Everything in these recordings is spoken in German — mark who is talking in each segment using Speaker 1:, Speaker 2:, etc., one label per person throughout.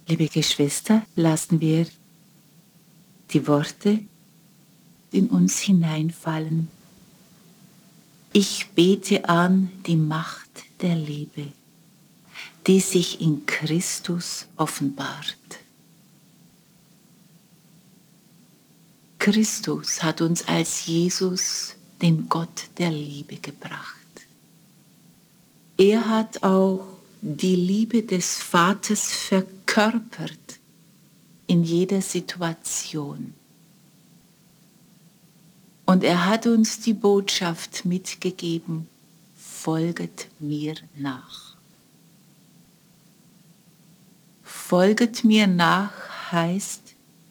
Speaker 1: Liebe Geschwister, lassen wir die Worte in uns hineinfallen. Ich bete an die Macht der Liebe, die sich in Christus offenbart. Christus hat uns als Jesus den Gott der Liebe gebracht. Er hat auch die Liebe des Vaters verkörpert in jeder Situation. Und er hat uns die Botschaft mitgegeben: Folget mir nach. Folget mir nach heißt,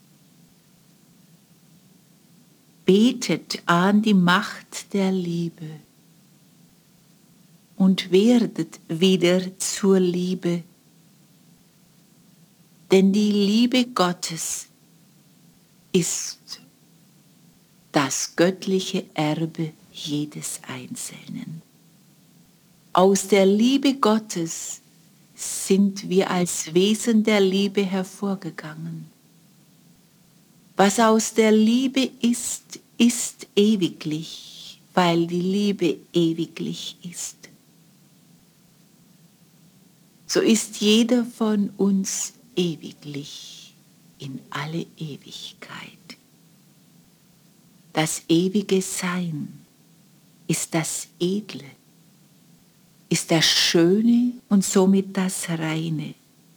Speaker 1: betet an die Macht der Liebe und werdet wieder zur Liebe. Denn die Liebe Gottes ist das göttliche Erbe jedes Einzelnen. Aus der Liebe Gottes sind wir als Wesen der Liebe hervorgegangen. Was aus der Liebe ist, ist ewiglich, weil die Liebe ewiglich ist. So ist jeder von uns ewiglich in alle Ewigkeit. Das ewige Sein ist das Edle, ist das Schöne und somit das Reine.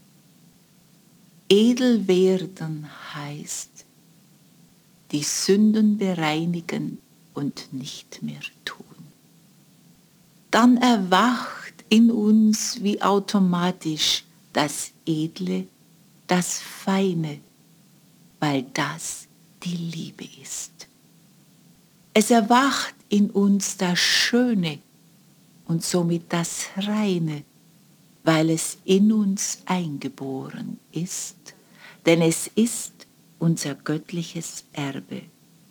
Speaker 1: Edel werden heißt, die Sünden bereinigen und nicht mehr tun. Dann erwacht in uns wie automatisch das Edle, das Feine, weil das die Liebe ist. Es erwacht in uns das Schöne und somit das Reine, weil es in uns eingeboren ist, denn es ist unser göttliches Erbe.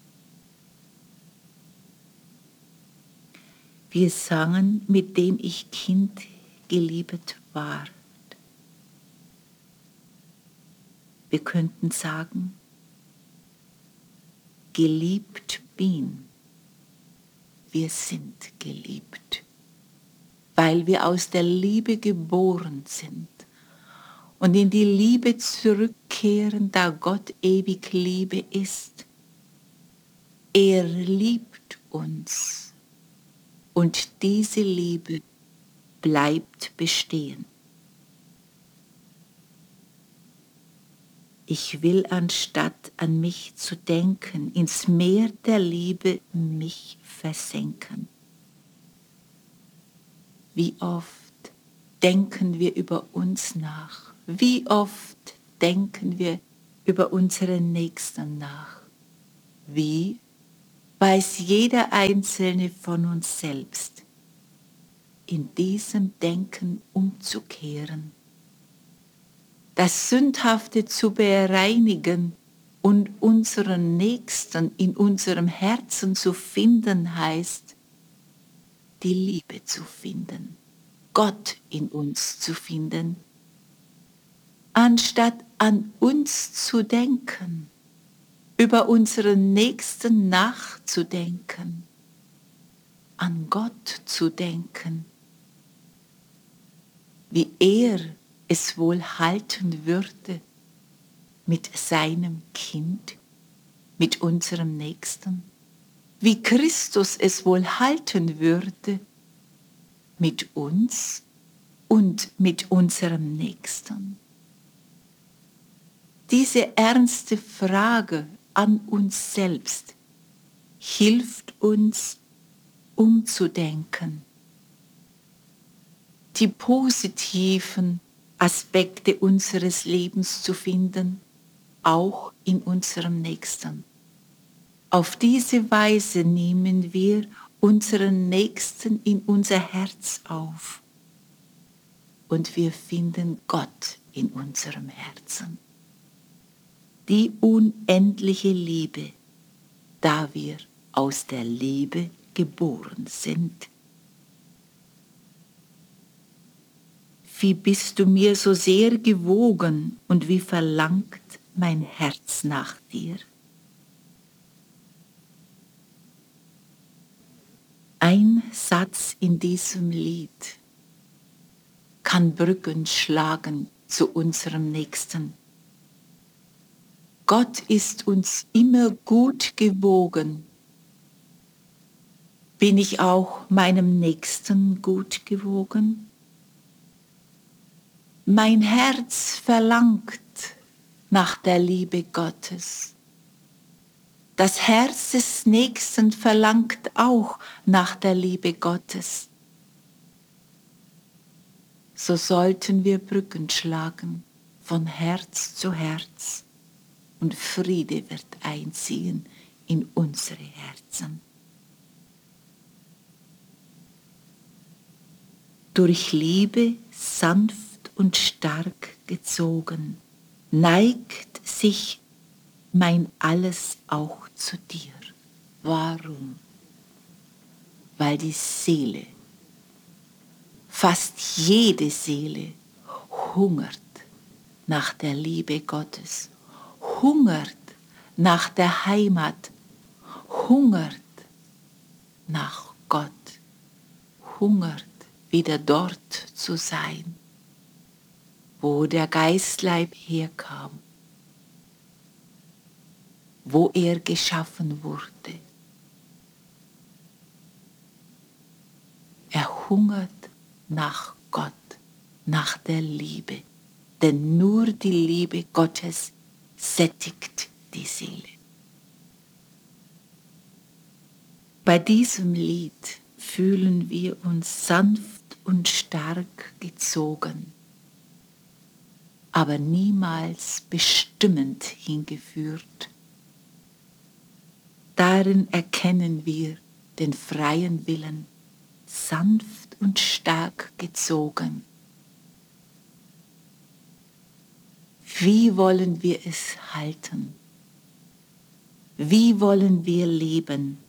Speaker 1: Wir sangen, mit dem ich Kind geliebet war. Wir könnten sagen, geliebt bin. Wir sind geliebt, weil wir aus der Liebe geboren sind und in die Liebe zurückkehren, da Gott ewig Liebe ist. Er liebt uns und diese Liebe bleibt bestehen. Ich will, anstatt an mich zu denken, ins Meer der Liebe mich versenken. Wie oft denken wir über uns nach? Wie oft denken wir über unseren Nächsten nach? Wie weiß jeder Einzelne von uns selbst, in diesem Denken umzukehren, das Sündhafte zu bereinigen und unseren Nächsten in unserem Herzen zu finden, heißt, die Liebe zu finden, Gott in uns zu finden, anstatt an uns zu denken, über unseren Nächsten nachzudenken, an Gott zu denken, wie er es wohl halten würde mit seinem Kind, mit unserem Nächsten, wie Christus es wohl halten würde mit uns und mit unserem Nächsten. Diese ernste Frage an uns selbst hilft uns, umzudenken, die positiven Aspekte unseres Lebens zu finden, auch in unserem Nächsten. Auf diese Weise nehmen wir unseren Nächsten in unser Herz auf und wir finden Gott in unserem Herzen. Die unendliche Liebe, da wir aus der Liebe geboren sind. Wie bist du mir so sehr gewogen und wie verlangt mein Herz nach dir. Ein Satz in diesem Lied kann Brücken schlagen zu unserem Nächsten. Gott ist uns immer gut gewogen. Bin ich auch meinem Nächsten gut gewogen? Mein Herz verlangt nach der Liebe Gottes. Das Herz des Nächsten verlangt auch nach der Liebe Gottes. So sollten wir Brücken schlagen von Herz zu Herz und Friede wird einziehen in unsere Herzen. Durch Liebe sanft und stark gezogen, neigt sich mein Alles auch zu dir. Warum? Weil die Seele, fast jede Seele, hungert nach der Liebe Gottes, hungert nach der Heimat, hungert nach Gott, hungert wieder dort zu sein, wo der Geistleib herkam, wo er geschaffen wurde. Er hungert nach Gott, nach der Liebe, denn nur die Liebe Gottes sättigt die Seele. Bei diesem Lied fühlen wir uns sanft und stark gezogen, aber niemals bestimmend hingeführt. Darin erkennen wir den freien Willen, sanft und stark gezogen. Wie wollen wir es halten? Wie wollen wir leben?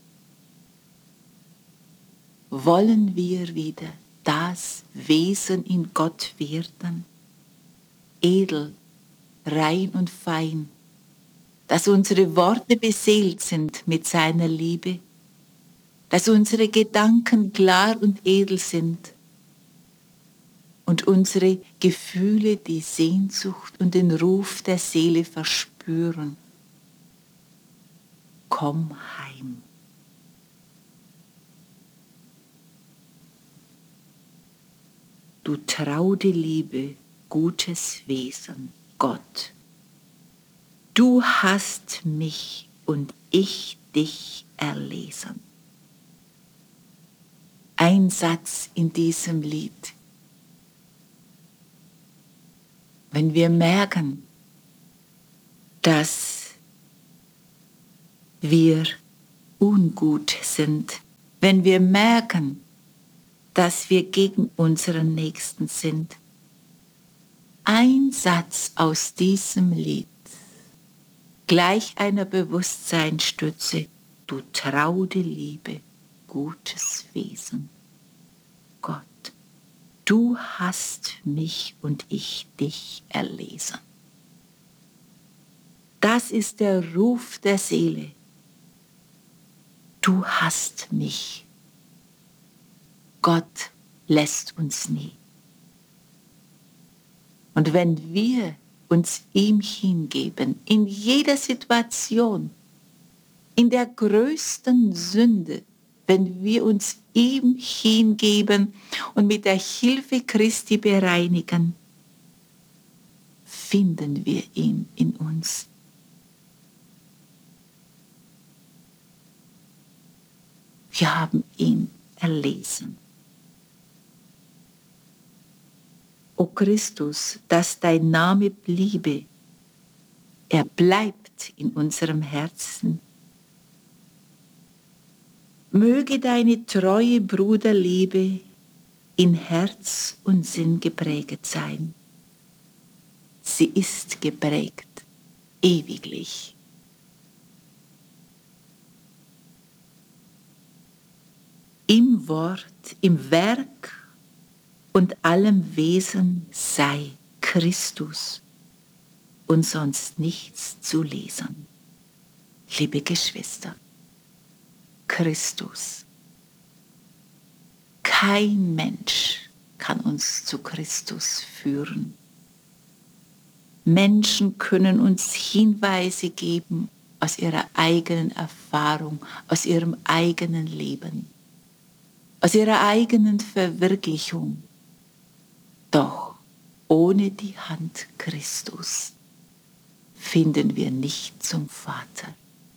Speaker 1: Wollen wir wieder das Wesen in Gott werden? Edel, rein und fein, dass unsere Worte beseelt sind mit seiner Liebe, dass unsere Gedanken klar und edel sind und unsere Gefühle die Sehnsucht und den Ruf der Seele verspüren. Komm heim. Du traude Liebe, gutes Wesen, Gott. Du hast mich und ich dich erlesen. Ein Satz in diesem Lied. Wenn wir merken, dass wir ungut sind, wenn wir merken, dass wir gegen unseren Nächsten sind, ein Satz aus diesem Lied, gleich einer Bewusstseinsstütze, du traude Liebe, gutes Wesen, Gott. Du hast mich und ich dich erlesen. Das ist der Ruf der Seele. Du hast mich. Gott lässt uns nie. Und wenn wir uns ihm hingeben, in jeder Situation, in der größten Sünde, wenn wir uns ihm hingeben und mit der Hilfe Christi bereinigen, finden wir ihn in uns. Wir haben ihn erlesen. O Christus, dass dein Name bliebe, er bleibt in unserem Herzen. Möge deine treue Bruderliebe in Herz und Sinn geprägt sein. Sie ist geprägt, ewiglich. Im Wort, im Werk und allem Wesen sei Christus und sonst nichts zu lesen. Liebe Geschwister, Christus. Kein Mensch kann uns zu Christus führen. Menschen können uns Hinweise geben aus ihrer eigenen Erfahrung, aus ihrem eigenen Leben, aus ihrer eigenen Verwirklichung. Doch ohne die Hand Christus finden wir nicht zum Vater.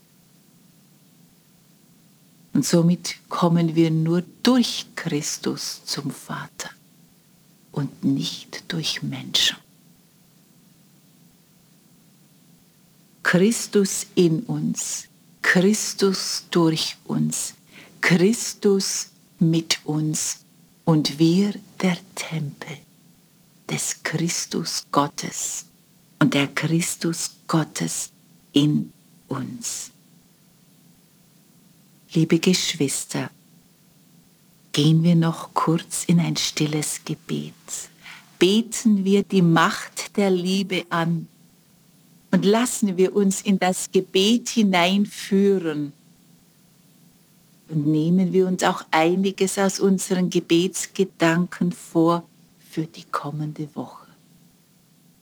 Speaker 1: Und somit kommen wir nur durch Christus zum Vater und nicht durch Menschen. Christus in uns, Christus durch uns, Christus mit uns und wir der Tempel des Christus Gottes und der Christus Gottes in uns. Liebe Geschwister, gehen wir noch kurz in ein stilles Gebet. Beten wir die Macht der Liebe an und lassen wir uns in das Gebet hineinführen. Und nehmen wir uns auch einiges aus unseren Gebetsgedanken vor für die kommende Woche.